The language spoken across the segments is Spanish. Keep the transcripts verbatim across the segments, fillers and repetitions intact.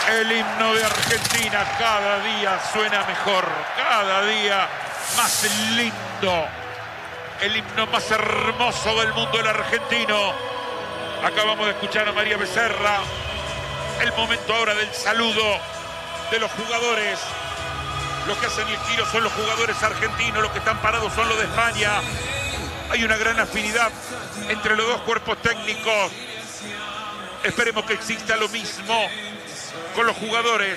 El himno de Argentina cada día suena mejor, cada día más lindo. El himno más hermoso del mundo, el argentino. Acabamos de escuchar a María Becerra. El momento ahora del saludo de los jugadores. Los que hacen el giro son los jugadores argentinos, los que están parados son los de España. Hay una gran afinidad entre los dos cuerpos técnicos. Esperemos que exista lo mismo con los jugadores.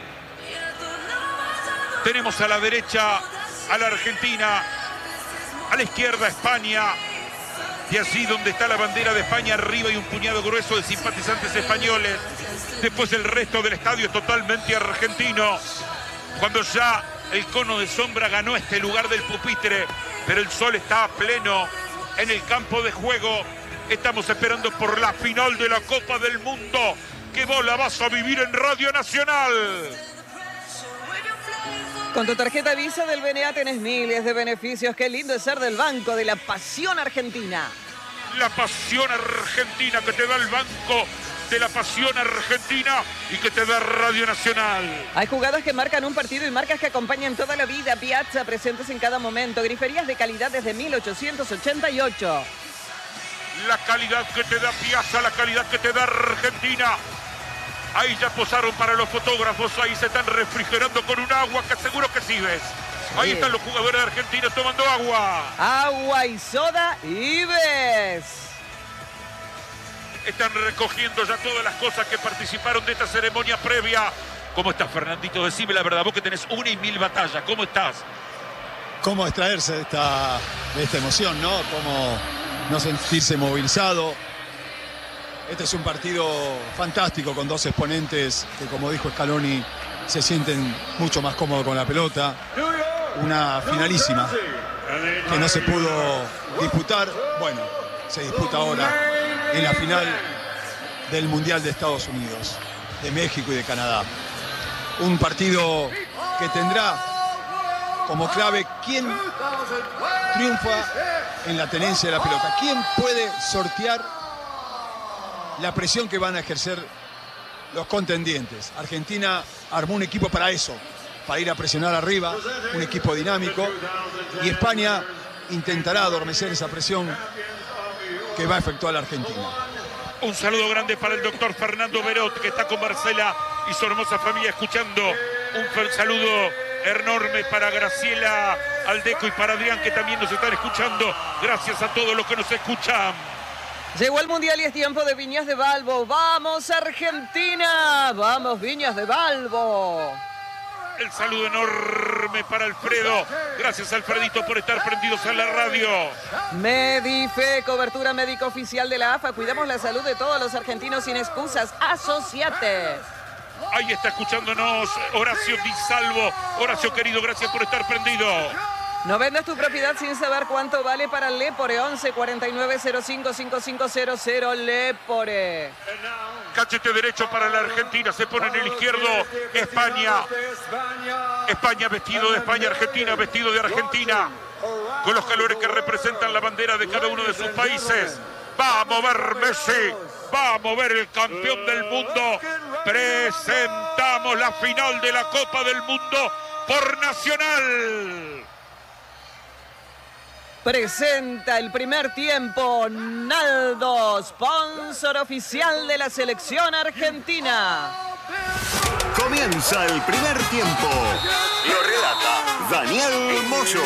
Tenemos a la derecha a la Argentina, a la izquierda a España, y allí donde está la bandera de España arriba hay un puñado grueso de simpatizantes españoles. Después el resto del estadio es totalmente argentino. Cuando ya el cono de sombra ganó este lugar del pupitre, pero el sol está a pleno en el campo de juego. Estamos esperando por la final de la Copa del Mundo, que vos la vas a vivir en Radio Nacional. Con tu tarjeta Visa del B N A tenés miles de beneficios. Qué lindo es ser del Banco de la Pasión Argentina. La pasión argentina que te da el Banco de la Pasión Argentina y que te da Radio Nacional. Hay jugadas que marcan un partido y marcas que acompañan toda la vida. Piazza, presentes en cada momento. Griferías de calidad desde mil ochocientos ochenta y ocho. La calidad que te da Piazza, la calidad que te da Argentina. Ahí ya posaron para los fotógrafos, ahí se están refrigerando con un agua que seguro que sí ves. Ahí están los jugadores argentinos tomando agua. Agua y soda y ves. Están recogiendo ya todas las cosas que participaron de esta ceremonia previa. ¿Cómo estás, Fernandito? Decime la verdad, vos que tenés una y mil batallas, ¿cómo estás? ¿Cómo extraerse de esta, de esta emoción, no? ¿Cómo no sentirse movilizado? Este es un partido fantástico con dos exponentes que, como dijo Scaloni, se sienten mucho más cómodos con la pelota. Una finalísima que no se pudo disputar. Bueno, se disputa ahora en la final del Mundial de Estados Unidos, de México y de Canadá. Un partido que tendrá como clave quién triunfa en la tenencia de la pelota. ¿Quién puede sortear la presión que van a ejercer los contendientes? Argentina armó un equipo para eso, para ir a presionar arriba, un equipo dinámico, y España intentará adormecer esa presión que va a efectuar la Argentina. Un saludo grande para el doctor Fernando Berot, que está con Marcela y su hermosa familia escuchando. Un saludo enorme para Graciela Aldeco y para Adrián, que también nos están escuchando. Gracias a todos los que nos escuchan. Llegó el Mundial y es tiempo de Viñas de Balbo. ¡Vamos, Argentina! ¡Vamos, Viñas de Balbo! El saludo enorme para Alfredo. Gracias, Alfredito, por estar prendidos a la radio. Medife, cobertura médica oficial de la A F A. Cuidamos la salud de todos los argentinos sin excusas. Asociate. Ahí está escuchándonos Horacio Di Salvo. Horacio, querido, gracias por estar prendido. No vendas tu propiedad sin saber cuánto vale para Lepore. Once cuarenta y nueve cero cinco cinco cinco cero cero Lepore. Cachete derecho para la Argentina. Se pone en el izquierdo España. España vestido de España. Argentina vestido de Argentina. Con los colores que representan la bandera de cada uno de sus países. Va a mover Messi. Va a mover el campeón del mundo. Presentamos la final de la Copa del Mundo por Nacional. Presenta el primer tiempo Naldo, sponsor oficial de la selección argentina. Comienza el primer tiempo. Lo relata Daniel Moyo.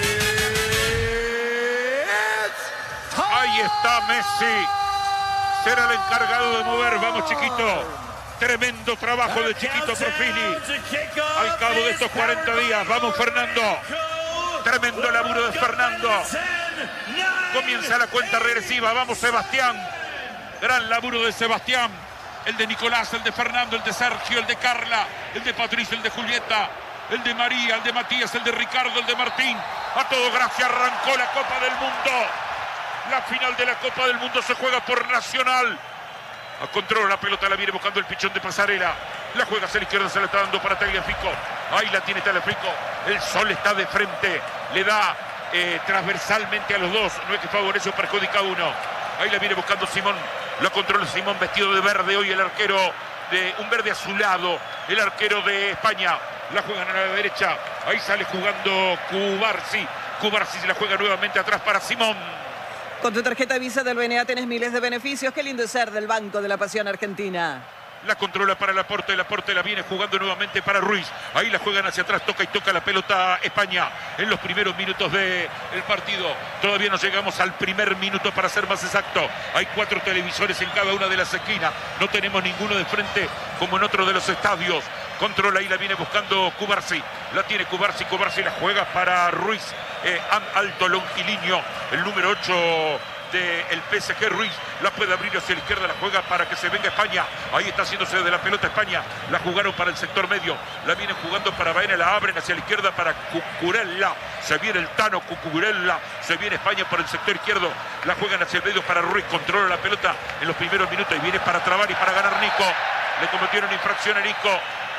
Ahí está Messi. Será el encargado de mover. Vamos, Chiquito. Tremendo trabajo de Chiquito Profili. Al cabo de estos cuarenta días. Vamos, Fernando. Tremendo laburo de Fernando. Comienza la cuenta regresiva. Vamos, Sebastián. Gran laburo de Sebastián. El de Nicolás, el de Fernando, el de Sergio, el de Carla, el de Patricio, el de Julieta, el de María, el de Matías, el de Ricardo, el de Martín. A todo gracias, arrancó la Copa del Mundo. La final de la Copa del Mundo se juega por Nacional. A control la pelota, la viene buscando el pichón de Pasarela. La juega hacia la izquierda, se la está dando para Tagliafico. Ahí la tiene Tagliafico. El sol está de frente. Le da eh, transversalmente a los dos. No es que favorece o perjudica a uno. Ahí la viene buscando Simón. Lo controla Simón vestido de verde. Hoy el arquero de un verde azulado, el arquero de España. La juegan a la derecha, ahí sale jugando Cubarsi. Cubarsi se la juega nuevamente atrás para Simón. Con tu tarjeta Visa del B N A tenés miles de beneficios. Qué lindo es ser del Banco de la Pasión Argentina. La controla para Laporte, Laporte la viene jugando nuevamente para Ruiz. Ahí la juegan hacia atrás, toca y toca la pelota España en los primeros minutos del partido. Todavía no llegamos al primer minuto, para ser más exacto. Hay cuatro televisores en cada una de las esquinas. No tenemos ninguno de frente como en otro de los estadios. Controla y la viene buscando Cubarsi. La tiene Cubarsi, Cubarsi la juega para Ruiz. Eh, alto, longilíneo, el número ocho del P S G, Ruiz, la puede abrir hacia la izquierda, la juega para que se venga España. Ahí está haciéndose de la pelota España. La jugaron para el sector medio, la vienen jugando para Baena, la abren hacia la izquierda para Cucurella. Se viene el Tano Cucurella, se viene España por el sector izquierdo, la juegan hacia el medio para Ruiz, controla la pelota en los primeros minutos y viene para trabar y para ganar Nico. Le cometieron infracción a Nico,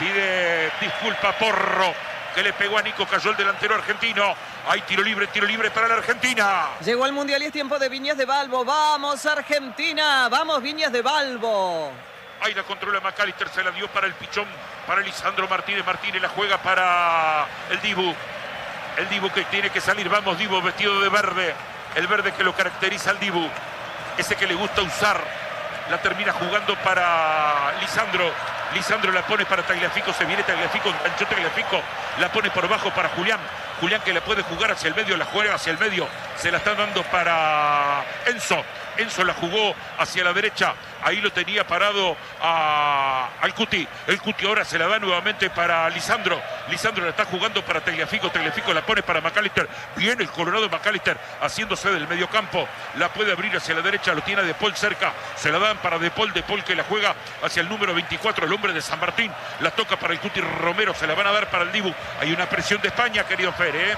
pide disculpa Porro, que le pegó a Nico, cayó el delantero argentino. Hay tiro libre, tiro libre para la Argentina. Llegó el Mundial y es tiempo de Viñas de Balbo. ¡Vamos, Argentina! ¡Vamos, Viñas de Balbo! Ahí la controla McAllister, se la dio para el pichón, para Lisandro Martínez. Martínez la juega para el Dibu. El Dibu que tiene que salir. Vamos, Dibu, vestido de verde. El verde que lo caracteriza al Dibu. Ese que le gusta usar. La termina jugando para Lisandro. Lisandro la pone para Tagliafico, se viene Tagliafico, enganchó Tagliafico, la pone por abajo para Julián. Julián que la puede jugar hacia el medio, la juega hacia el medio, se la están dando para Enzo. Enzo la jugó hacia la derecha, ahí lo tenía parado a, al Cuti. El Cuti ahora se la da nuevamente para Lisandro. Lisandro la está jugando para Tagliafico, Tagliafico la pone para McAllister. Viene el Colorado McAllister haciéndose del mediocampo, la puede abrir hacia la derecha, lo tiene a De Paul cerca, se la dan para De Paul, De Paul que la juega hacia el número veinticuatro, el hombre de San Martín, la toca para el Cuti Romero, se la van a dar para el Dibu. Hay una presión de España, querido Fer, ¿eh?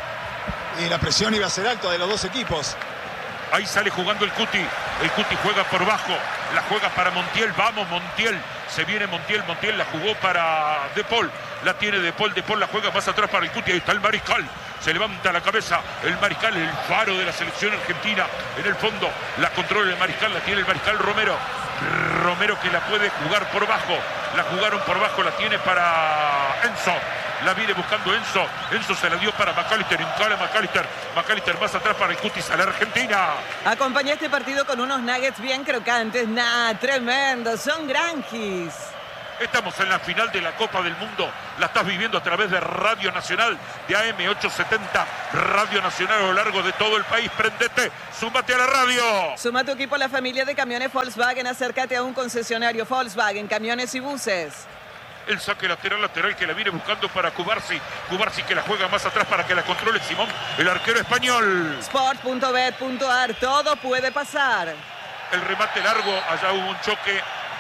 Y la presión iba a ser alta de los dos equipos. Ahí sale jugando el Cuti. El Cuti juega por bajo. La juega para Montiel. Vamos, Montiel. Se viene Montiel. Montiel la jugó para De Paul. La tiene De Paul. De Paul la juega más atrás para el Cuti. Ahí está el Mariscal. Se levanta la cabeza. El Mariscal, el faro de la selección argentina. En el fondo la controla el Mariscal. La tiene el Mariscal Romero. Romero que la puede jugar por bajo. La jugaron por bajo. La tiene para Enzo. La viene buscando Enzo. Enzo se la dio para McAllister. Encara McAllister. McAllister más atrás para el Cutis a la Argentina. Acompaña este partido con unos nuggets bien crocantes. Nah, tremendo. Son granjis. Estamos en la final de la Copa del Mundo. La estás viviendo a través de Radio Nacional, de A M ochocientos setenta. Radio Nacional a lo largo de todo el país. Prendete, súmate a la radio. Suma tu equipo a la familia de camiones Volkswagen. Acércate a un concesionario Volkswagen, camiones y buses. El saque lateral, lateral que la viene buscando para Cubarsi. Cubarsi que la juega más atrás para que la controle Simón, el arquero español. Sport punto bet punto ar, todo puede pasar. El remate largo, allá hubo un choque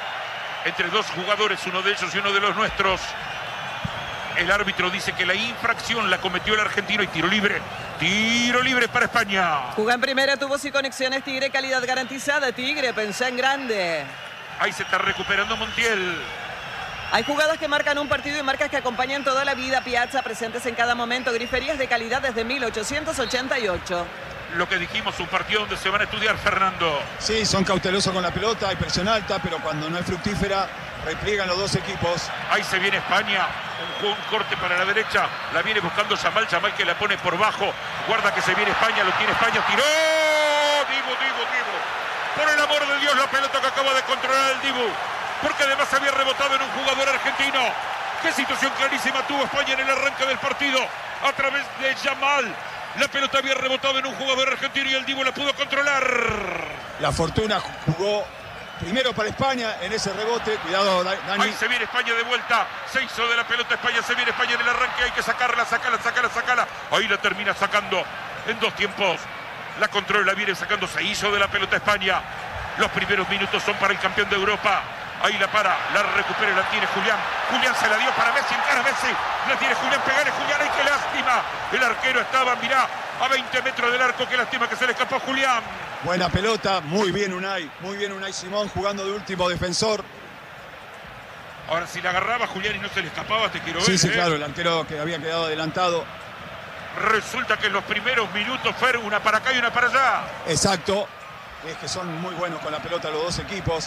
entre dos jugadores, uno de ellos y uno de los nuestros. El árbitro dice que la infracción la cometió el argentino y tiro libre. Tiro libre para España. Juega en primera, tubos y conexiones Tigre, calidad garantizada. Tigre, pensá en grande. Ahí se está recuperando Montiel. Hay jugadas que marcan un partido y marcas que acompañan toda la vida. Piazza, presentes en cada momento. Griferías de calidad desde mil ochocientos ochenta y ocho. Lo que dijimos, un partido donde se van a estudiar, Fernando. Sí, son cautelosos con la pelota, hay presión alta, pero cuando no es fructífera, repliegan los dos equipos. Ahí se viene España, un, un corte para la derecha, la viene buscando Yamal, Yamal que la pone por bajo. Guarda que se viene España, lo tiene España, tiró. Dibu, Dibu, Dibu. Por el amor de Dios, la pelota que acaba de controlar el Dibu. Porque además había rebotado en un jugador argentino. Qué situación clarísima tuvo España en el arranque del partido. A través de Yamal. La pelota había rebotado en un jugador argentino y el Dibu la pudo controlar. La Fortuna jugó primero para España en ese rebote. Cuidado, Dani. Ahí se viene España de vuelta. Se hizo de la pelota España. Se viene España en el arranque. Hay que sacarla, sacarla, sacarla, sacarla. Ahí la termina sacando en dos tiempos. La controla, la viene sacando. Se hizo de la pelota España. Los primeros minutos son para el campeón de Europa. Ahí la para, la recupera y la tiene Julián. Julián se la dio para Messi, encara a Messi. La tiene Julián, pegale Julián, ¡ay, qué lástima! El arquero estaba, mirá, a veinte metros del arco, qué lástima que se le escapó a Julián. Buena pelota, muy bien Unai, muy bien Unai Simón jugando de último defensor. Ahora, si la agarraba Julián y no se le escapaba, te quiero ver. Sí, sí, ¿eh? claro, el arquero que había quedado adelantado. Resulta que en los primeros minutos fue una para acá y una para allá. Exacto, es que son muy buenos con la pelota los dos equipos.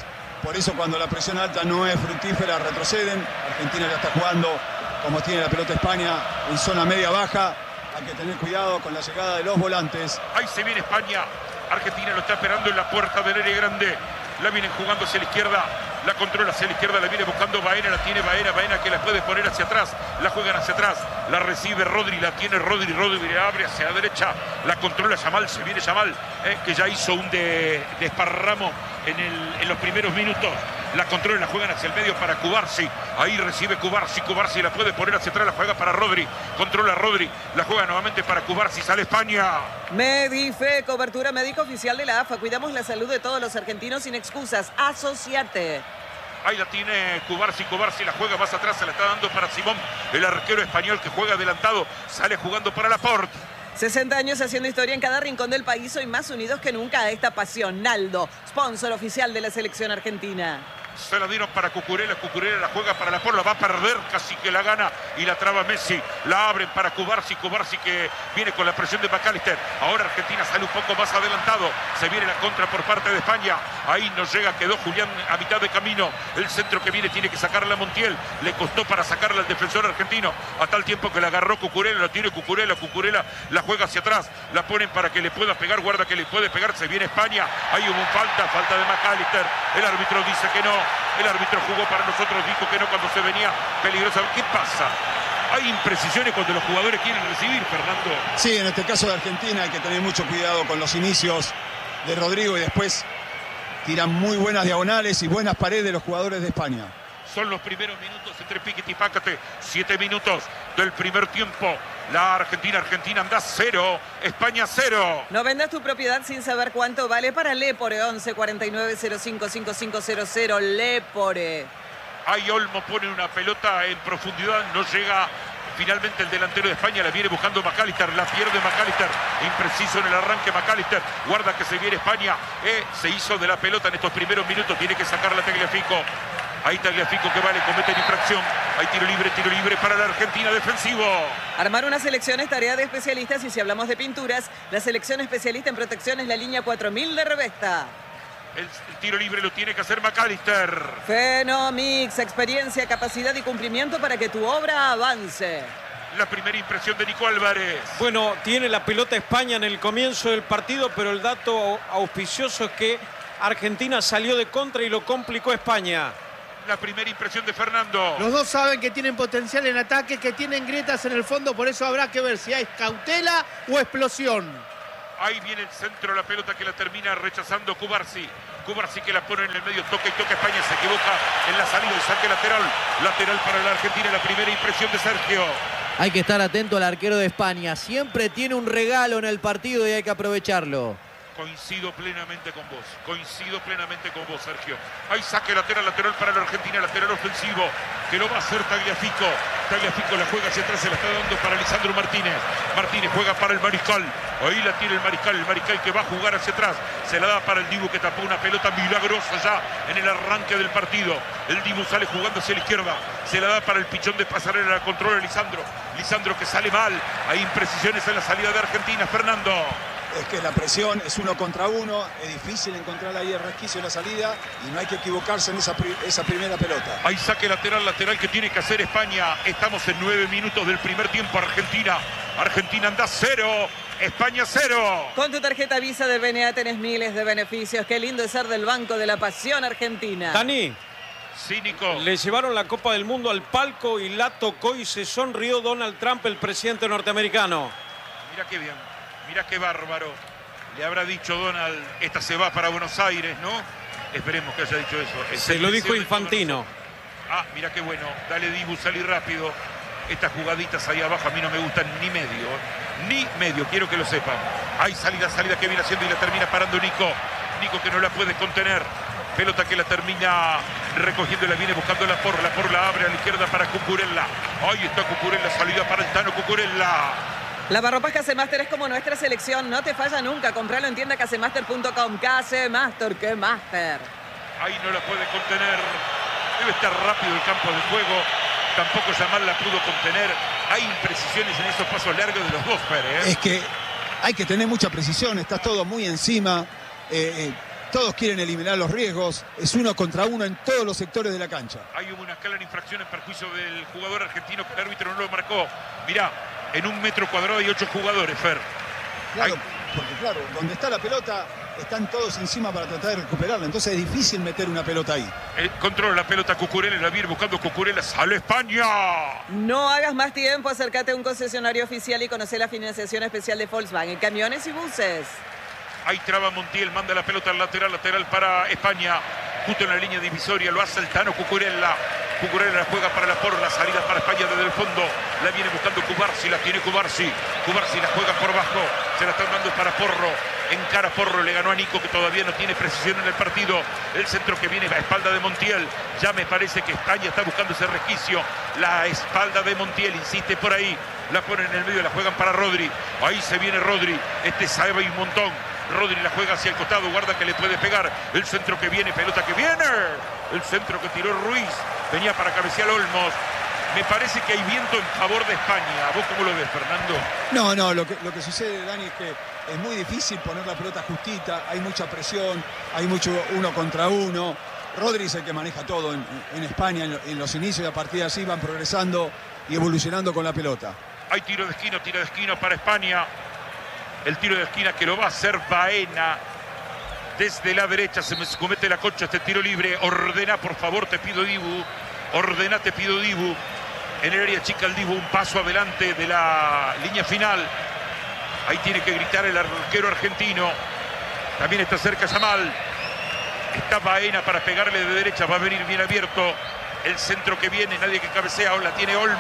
Por eso cuando la presión alta no es fructífera, retroceden. Argentina ya está jugando, como tiene la pelota España, en zona media-baja. Hay que tener cuidado con la llegada de los volantes. Ahí se viene España. Argentina lo está esperando en la puerta del área grande. La vienen jugando hacia la izquierda. La controla hacia la izquierda. La viene buscando Baena. La tiene Baena. Baena que la puede poner hacia atrás. La juegan hacia atrás. La recibe Rodri. La tiene Rodri. Rodri la abre hacia la derecha. La controla Yamal. Se viene Yamal. Eh, que ya hizo un de, desparramo en, el, en los primeros minutos. La controla, la juegan hacia el medio para Cubarsi. Ahí recibe Cubarsi. Cubarsi la puede poner hacia atrás. La juega para Rodri. Controla Rodri. La juega nuevamente para Cubarsi. Sale España. Medife, cobertura médica oficial de la A F A. Cuidamos la salud de todos los argentinos sin excusas. Asociate. Ahí la tiene Cubarsi. Cubarsi la juega más atrás. Se la está dando para Simón, el arquero español que juega adelantado. Sale jugando para Laporte. sesenta años haciendo historia en cada rincón del país. Hoy más unidos que nunca a esta pasión. Naldo, sponsor oficial de la selección argentina. Se la dieron para Cucurella. Cucurella la juega para Laporte. La va a perder. Casi que la gana. Y la traba Messi. La abren para Cubarsi. Cubarsi que viene con la presión de McAllister. Ahora Argentina sale un poco más adelantado. Se viene la contra por parte de España. Ahí no llega. Quedó Julián a mitad de camino. El centro que viene tiene que sacarla a Montiel. Le costó para sacarla al defensor argentino. A tal tiempo que la agarró Cucurella. La tiene Cucurella. Cucurella la juega hacia atrás. La ponen para que le pueda pegar. Guarda que le puede pegar. Se viene España. Ahí hubo un falta. Falta de McAllister. El árbitro dice que no. El árbitro jugó para nosotros, dijo que no cuando se venía peligrosa. ¿Qué pasa? Hay imprecisiones cuando los jugadores quieren recibir, Fernando. Sí, en este caso de Argentina hay que tener mucho cuidado con los inicios de Rodrigo y después tiran muy buenas diagonales y buenas paredes de los jugadores de España. Son los primeros minutos entre Piquet y Pácate. Siete minutos del primer tiempo. La Argentina, Argentina anda cero. España cero. No vendas tu propiedad sin saber cuánto vale para Lepore. once cuarenta y nueve cero cinco cinco cinco cero cero. Lepore. Ahí Olmo pone una pelota en profundidad. No llega. Finalmente el delantero de España la viene buscando McAllister. La pierde McAllister. Impreciso en el arranque McAllister. Guarda que se viene España. Eh, se hizo de la pelota en estos primeros minutos. Tiene que sacar la Tagliafico. Ahí Tagliafico que vale, comete infracción. Hay tiro libre, tiro libre para la Argentina, defensivo. Armar una selección es tarea de especialistas y si hablamos de pinturas, la selección especialista en protección es la línea cuatro mil de Revesta. El, el tiro libre lo tiene que hacer McAllister. Fenomix, experiencia, capacidad y cumplimiento para que tu obra avance. La primera impresión de Nico Álvarez. Bueno, tiene la pelota España en el comienzo del partido, pero el dato auspicioso es que Argentina salió de contra y lo complicó España. La primera impresión de Fernando. Los dos saben que tienen potencial en ataque, que tienen grietas en el fondo, por eso habrá que ver si hay cautela o explosión. Ahí viene el centro, la pelota que la termina rechazando Cubarsi. Cubarsi que la pone en el medio, toca y toca España, se equivoca en la salida, el saque lateral. Lateral para la Argentina, la primera impresión de Sergio. Hay que estar atento al arquero de España. Siempre tiene un regalo en el partido y hay que aprovecharlo. Coincido plenamente con vos, coincido plenamente con vos, Sergio. Hay saque lateral, lateral para la Argentina, lateral ofensivo, que lo va a hacer Tagliafico. Tagliafico la juega hacia atrás, se la está dando para Lisandro Martínez. Martínez juega para el Mariscal. Ahí la tiene el Mariscal, el Mariscal que va a jugar hacia atrás. Se la da para el Dibu que tapó una pelota milagrosa ya en el arranque del partido. El Dibu sale jugando hacia la izquierda. Se la da para el pichón de Pasarela, la controla Lisandro. Lisandro que sale mal. Hay imprecisiones en la salida de Argentina, Fernando. Es que la presión es uno contra uno, es difícil encontrar ahí el resquicio en la salida y no hay que equivocarse en esa, esa primera pelota. Hay saque lateral, lateral que tiene que hacer España. Estamos en nueve minutos del primer tiempo. Argentina, Argentina anda cero, España cero. Con tu tarjeta Visa de B N A tenés miles de beneficios. Qué lindo es ser del Banco de la Pasión Argentina. Dani. Sí, Nico. Le llevaron la Copa del Mundo al palco y la tocó y se sonrió Donald Trump, el presidente norteamericano. Mira qué bien. Mirá qué bárbaro. Le habrá dicho Donald, esta se va para Buenos Aires, ¿no? Esperemos que haya dicho eso. El se lo dijo Infantino. Ah, mira qué bueno. Dale, Dibu, salí rápido. Estas jugaditas ahí abajo a mí no me gustan ni medio. Ni medio, quiero que lo sepan. Hay salida, salida que viene haciendo y la termina parando Nico. Nico que no la puede contener. Pelota que la termina recogiendo y la viene buscando la por. La por la abre a la izquierda para Cucurella. Ahí está Cucurella, salida para el Tano Cucurella. Lavarropas Casemaster es como nuestra selección, no te falla nunca. Compralo en tienda casemaster punto com. Casemaster, que master. Ahí no la puede contener. Debe estar rápido el campo de juego. Tampoco Yamal la pudo contener. Hay imprecisiones en esos pasos largos de los dos, Pérez. ¿eh? Es que hay que tener mucha precisión, está todo muy encima. Eh, eh, todos quieren eliminar los riesgos. Es uno contra uno en todos los sectores de la cancha. Hay una clara infracción en perjuicio del jugador argentino que el árbitro no lo marcó. Mirá, en un metro cuadrado hay ocho jugadores, Fer. Claro, Hay... porque claro, donde está la pelota están todos encima para tratar de recuperarla. Entonces es difícil meter una pelota ahí. Eh, controla la pelota Cucurella, la viene buscando Cucurella. ¡Sale España! No hagas más tiempo, acércate a un concesionario oficial y conoce la financiación especial de Volkswagen, camiones y buses. Ahí traba Montiel, manda la pelota al lateral, lateral para España. Justo en la línea divisoria, lo hace el Tano Cucurella. Cucurella la juega para la por la salida para España desde el fondo. La viene buscando Cubarsi, la tiene Cubarsi. Cubarsi la juega por bajo, se la están dando para Porro. Encara Porro, le ganó a Nico que todavía no tiene precisión en el partido. El centro que viene a espalda de Montiel. Ya me parece que España está buscando ese resquicio. La espalda de Montiel, insiste por ahí. La ponen en el medio, la juegan para Rodri. Ahí se viene Rodri, este sabe un montón. Rodri la juega hacia el costado, guarda que le puede pegar. El centro que viene, pelota que viene. El centro que tiró Ruiz, venía para cabecear Olmos. Me parece que hay viento en favor de España. ¿Vos cómo lo ves, Fernando? No, no, lo que, lo que sucede, Dani, es que es muy difícil poner la pelota justita. Hay mucha presión, hay mucho uno contra uno. Rodri es el que maneja todo en, en España, en, en los inicios de la partida así van progresando y evolucionando con la pelota. Hay tiro de esquina, tiro de esquina para España. El tiro de esquina que lo va a hacer Baena. Desde la derecha se me comete la concha este tiro libre. Ordena, por favor, te pido, Dibu. Ordena, te pido, Dibu. En el área chica el Dibu, un paso adelante de la línea final. Ahí tiene que gritar el arquero argentino. También está cerca Yamal. Está Baena para pegarle de derecha. Va a venir bien abierto. El centro que viene, nadie que cabecea. La tiene Olmos.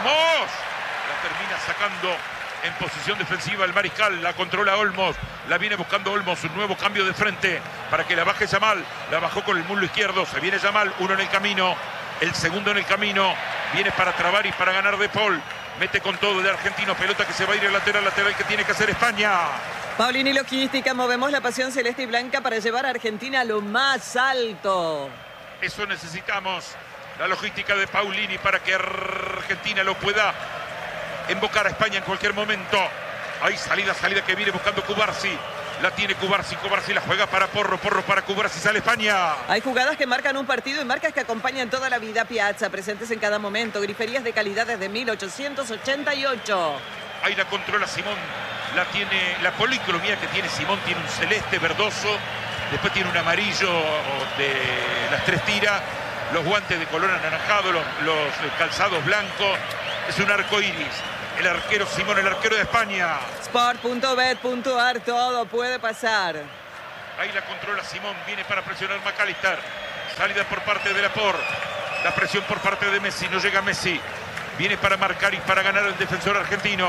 La termina sacando en posición defensiva el Mariscal. La controla Olmos. La viene buscando Olmos. Un nuevo cambio de frente para que la baje Yamal. La bajó con el muslo izquierdo. Se viene Yamal. Uno en el camino. El segundo en el camino. Viene para trabar y para ganar De Paul. Mete con todo el argentino. Pelota que se va a ir al lateral. Lateral que tiene que hacer España. Paulini Logística. Movemos la pasión celeste y blanca para llevar a Argentina a lo más alto. Eso necesitamos. La logística de Paulini para que Argentina lo pueda invocar a España en cualquier momento. Hay salida, salida que viene buscando Cubarsi. La tiene Cubarsi, Cubarsi la juega para Porro, Porro para Cubarsi, sale España. Hay jugadas que marcan un partido y marcas que acompañan toda la vida. Piazza, presentes en cada momento. Griferías de calidad desde mil ochocientos ochenta y ocho. Ahí la controla Simón. La tiene, la policromía que tiene Simón tiene un celeste verdoso. Después tiene un amarillo de las tres tiras. Los guantes de color anaranjado, los, los calzados blancos. Es un arco iris. El arquero Simón, el arquero de España. Sport punto bet punto ar, todo puede pasar. Ahí la controla Simón, viene para presionar McAllister. Salida por parte de Laporte. La presión por parte de Messi, no llega Messi. Viene para marcar y para ganar el defensor argentino.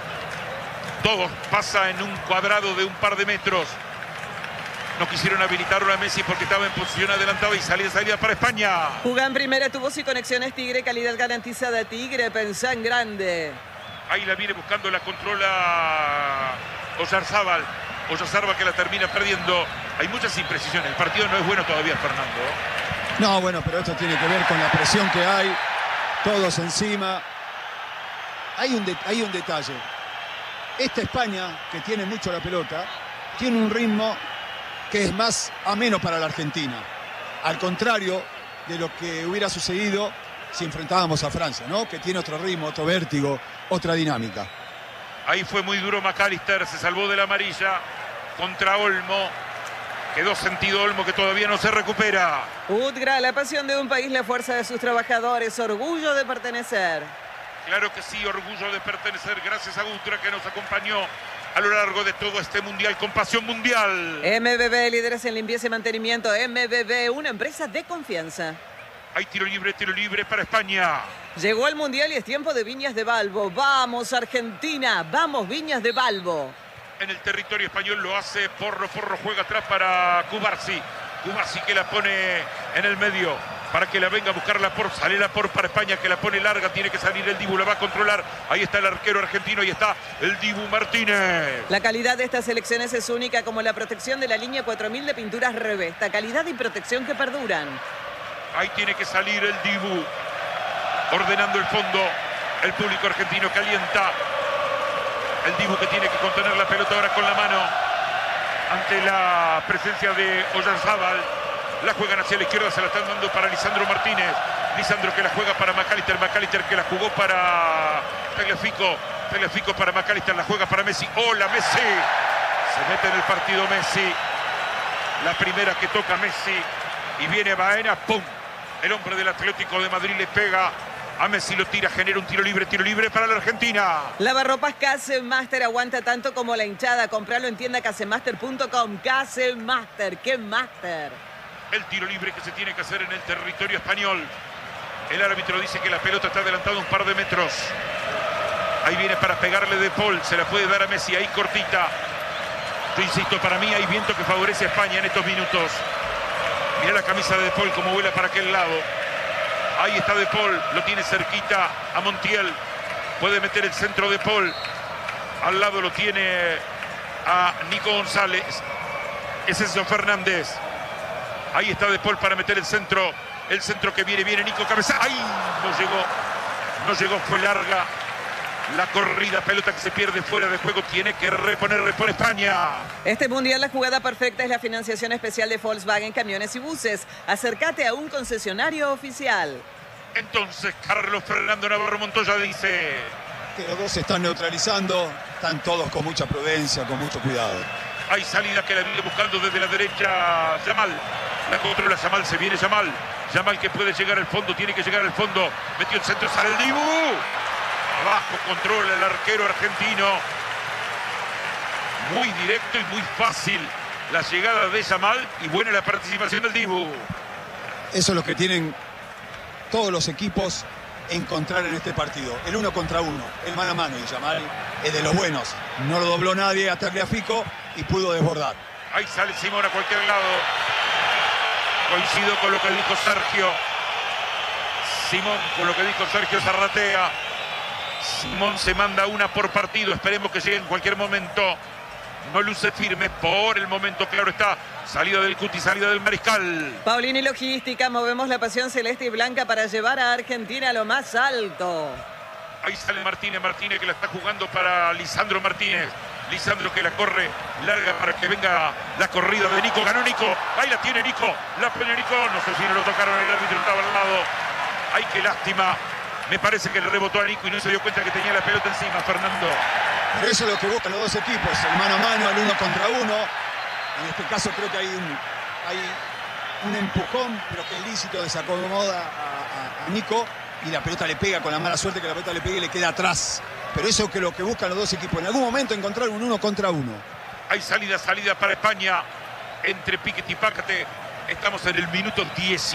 Todo pasa en un cuadrado de un par de metros. No quisieron habilitarlo a Messi porque estaba en posición adelantada y salida, salida para España. Jugá en primera, tubos y conexiones Tigre, calidad garantizada Tigre, pensá en grande. Ahí la viene buscando, la controla Oyarzábal. Oyarzábal que la termina perdiendo. Hay muchas imprecisiones. El partido no es bueno todavía, Fernando. No, bueno, pero esto tiene que ver con la presión que hay. Todos encima. Hay un, de, hay un detalle. Esta España, que tiene mucho la pelota, tiene un ritmo que es más ameno para la Argentina. Al contrario de lo que hubiera sucedido si enfrentábamos a Francia, ¿no? Que tiene otro ritmo, otro vértigo, otra dinámica. Ahí fue muy duro McAllister, se salvó de la amarilla contra Olmo. Quedó sentido Olmo que todavía no se recupera. Udgra, la pasión de un país, la fuerza de sus trabajadores, orgullo de pertenecer. Claro que sí, orgullo de pertenecer. Gracias a Udgra que nos acompañó a lo largo de todo este mundial con pasión mundial. M B B, líderes en limpieza y mantenimiento. M B B, una empresa de confianza. Hay tiro libre, tiro libre para España. Llegó el mundial y es tiempo de Viñas de Balbo. Vamos Argentina, vamos Viñas de Balbo. En el territorio español lo hace Porro, Porro juega atrás para Cubarsi. Cubarsi que la pone en el medio para que la venga a buscar la por, sale la por para España que la pone larga, tiene que salir el Dibu, la va a controlar. Ahí está el arquero argentino, ahí está el Dibu Martínez. La calidad de estas elecciones es única, como la protección de la línea cuatro mil de pinturas Revesta. Calidad y protección que perduran. Ahí tiene que salir el Dibu, ordenando el fondo. El público argentino calienta. El Dibu que tiene que contener la pelota ahora con la mano. ante la presencia de Oyarzábal. La juegan hacia la izquierda, se la están dando para Lisandro Martínez. Lisandro que la juega para McAllister. McAllister que la jugó para Tagliafico. Tagliafico para McAllister, la juega para Messi. ¡Hola, Messi! Se mete en el partido Messi. La primera que toca Messi. Y viene Baena, ¡pum! El hombre del Atlético de Madrid le pega a Messi, lo tira, genera un tiro libre, tiro libre para la Argentina. Lavarropas Casemaster aguanta tanto como la hinchada. Compralo en tienda casemaster punto com. Casemaster, ¡qué máster! El tiro libre que se tiene que hacer en el territorio español. El árbitro dice que la pelota está adelantada un par de metros. Ahí viene para pegarle De Paul, se la puede dar a Messi, ahí cortita. Yo insisto, para mí hay viento que favorece a España en estos minutos. Mira la camisa de De Paul como vuela para aquel lado. Ahí está De Paul, lo tiene cerquita a Montiel. Puede meter el centro De Paul. Al lado lo tiene a Nico González. Es Enzo Fernández. Ahí está De Paul para meter el centro. El centro que viene, viene Nico Cabeza. ¡Ay! No llegó. No llegó, fue larga. La corrida, pelota que se pierde fuera de juego. Tiene que reponer, repone España. Este mundial la jugada perfecta es la financiación especial de Volkswagen Camiones y Buses. Acércate a un concesionario oficial. Entonces, Carlos Fernando Navarro Montoya dice... Que los dos se están neutralizando. Están todos con mucha prudencia, con mucho cuidado. Hay salida que la viene buscando desde la derecha Yamal. La controla Yamal, se viene Yamal. Yamal que puede llegar al fondo, tiene que llegar al fondo. Metió el centro, sale el Dibu. Abajo controla el arquero argentino. Muy directo y muy fácil la llegada de Yamal y buena la participación del Dibu. Eso es lo que tienen todos los equipos encontrar en este partido. El uno contra uno, el mano a mano. Y Yamal es de los buenos. No lo dobló nadie hasta Tagliafico y pudo desbordar. Ahí sale Simón a cualquier lado. Coincido con lo que dijo Sergio. Simón, con lo que dijo Sergio Zarratea. Simón se manda una por partido. Esperemos que llegue en cualquier momento. No luce firme por el momento, claro está. Salida del Cuti, salida del Mariscal. Paulini Logística, movemos la pasión celeste y blanca para llevar a Argentina a lo más alto. Ahí sale Martínez, Martínez que la está jugando para Lisandro Martínez. Lisandro que la corre larga para que venga la corrida de Nico. Ganó Nico. Ahí la tiene Nico. La pone Nico. No sé si no lo tocaron, el árbitro estaba al lado. Ay, qué lástima. Me parece que le rebotó a Nico y no se dio cuenta que tenía la pelota encima, Fernando. Pero eso es lo que buscan los dos equipos, el mano a mano, el uno contra uno. En este caso creo que hay un, hay un empujón, pero que es lícito, desacomoda a, a, a Nico y la pelota le pega, con la mala suerte que la pelota le pegue y le queda atrás. Pero eso es que lo que buscan los dos equipos, en algún momento encontrar un uno contra uno. Hay salida, salida para España entre Piquet y Pácate. Estamos en el minuto diez.